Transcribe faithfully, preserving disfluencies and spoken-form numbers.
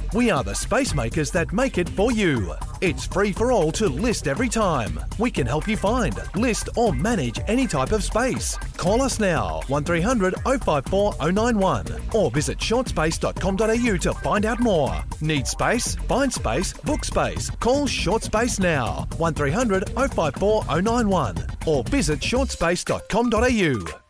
We are the space makers that make it for you. It's free for all to list every time. We can help you find, list or manage any type of space. Call us now, one three hundred oh five four oh nine one, or visit short space dot com dot a u to find out more. Need space? Find space, book space. Call Short Space now, one three hundred oh five four oh nine one, or visit short space dot com dot a u.